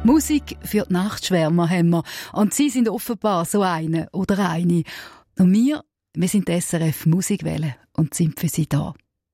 Musik für die Nachtschwärmer haben wir. Und Sie sind offenbar so eine oder eine. Und wir sind die SRF Musikwelle und sind für Sie da.